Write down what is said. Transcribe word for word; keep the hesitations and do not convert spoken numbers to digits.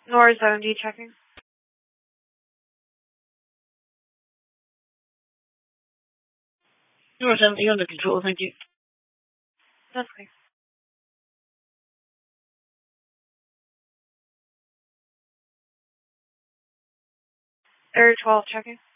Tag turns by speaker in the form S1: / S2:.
S1: Nora seven D checking.
S2: Nora seven D under control, thank you.
S1: That's okay. Area twelve checking.